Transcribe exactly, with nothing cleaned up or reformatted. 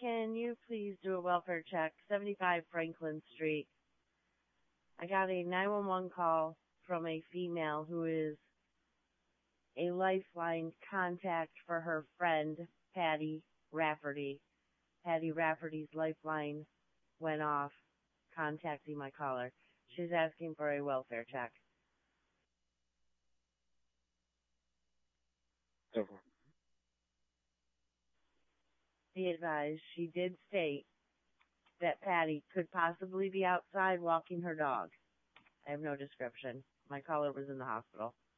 can you please do a welfare check, seventy-five Franklin Street? I got a nine one one call from a female who is a lifeline contact for her friend, Patty Rafferty. Patty Rafferty's lifeline went off contacting my caller. She's asking for a welfare check. Okay. Be advised, she did state that Patty could possibly be outside walking her dog. I have no description. My caller was in the hospital.